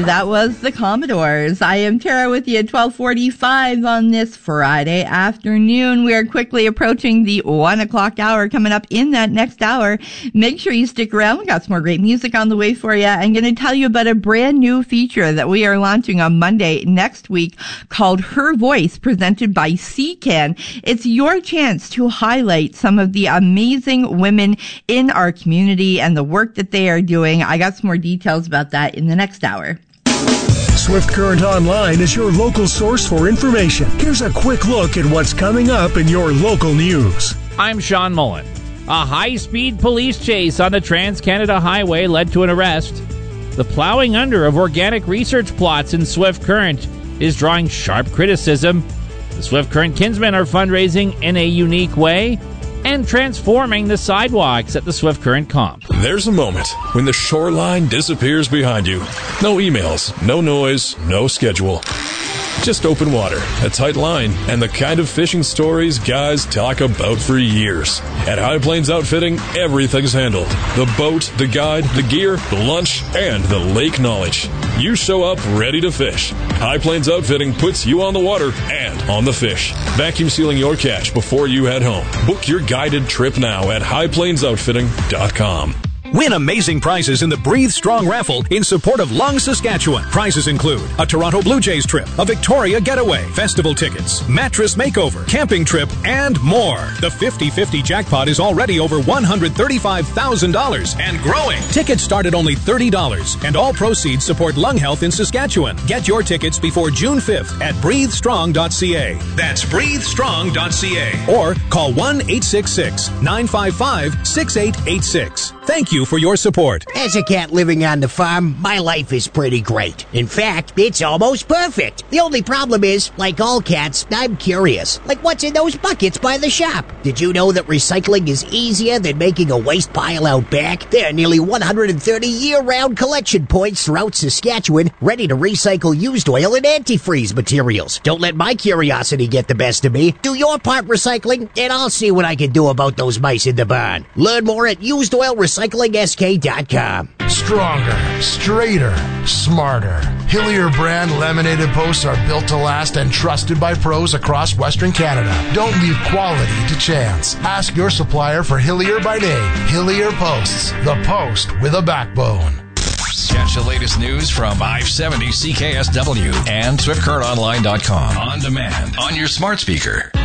that was the Commodores. I am Tara with you at 12:45 on this Friday afternoon. We are quickly approaching the 1 o'clock hour. Coming up in that next hour, make sure you stick around. We got some more great music on the way for you. I'm going to tell you about a brand new feature that we are launching on Monday next week called Her Voice, presented by CCAN. It's your chance to highlight some of the amazing women in our community and the work that they are doing. I got some more details about that in the next hour. Swift Current Online is your local source for information. Here's a quick look at what's coming up in your local news. I'm Sean Mullen. A high-speed police chase on the Trans-Canada Highway led to an arrest. The plowing under of organic research plots in Swift Current is drawing sharp criticism. The Swift Current Kinsmen are fundraising in a unique way and transforming the sidewalks at the Swift Current Comp. There's a moment when the shoreline disappears behind you. No emails, no noise, no schedule. Just open water, a tight line, and the kind of fishing stories guys talk about for years. At High Plains Outfitting, everything's handled. The boat, the guide, the gear, the lunch, and the lake knowledge. You show up ready to fish. High Plains Outfitting puts you on the water and on the fish. Vacuum sealing your catch before you head home. Book your guided trip now at highplainsoutfitting.com. Win amazing prizes in the Breathe Strong raffle in support of Lung, Saskatchewan. Prizes include a Toronto Blue Jays trip, a Victoria getaway, festival tickets, mattress makeover, camping trip, and more. The 50-50 jackpot is already over $135,000 and growing. Tickets start at only $30, and all proceeds support lung health in Saskatchewan. Get your tickets before June 5th at breathestrong.ca. That's breathestrong.ca. Or call 1-866-955-6886. Thank you for your support. As a cat living on the farm, my life is pretty great. In fact, it's almost perfect. The only problem is, like all cats, I'm curious. Like what's in those buckets by the shop? Did you know that recycling is easier than making a waste pile out back? There are nearly 130 year-round collection points throughout Saskatchewan ready to recycle used oil and antifreeze materials. Don't let my curiosity get the best of me. Do your part recycling, and I'll see what I can do about those mice in the barn. Learn more at usedoilrecyclingsk.com. Stronger, straighter, smarter. Hillier brand laminated posts are built to last and trusted by pros across Western Canada. Don't leave quality to chance. Ask your supplier for Hillier by name. Hillier Posts, the post with a backbone. Catch the latest news from 570 CKSW and SwiftCurrentOnline.com on demand on your smart speaker.